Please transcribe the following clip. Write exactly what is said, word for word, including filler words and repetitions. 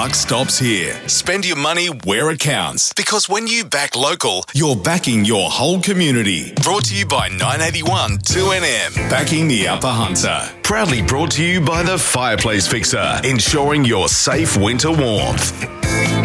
buck stops here. Spend your money where it counts, because when you back local, you're backing your whole community. Brought to you by nine eighty-one two N M, backing the Upper Hunter. Proudly brought to you by the Fireplace Fixer, ensuring your safe winter warmth.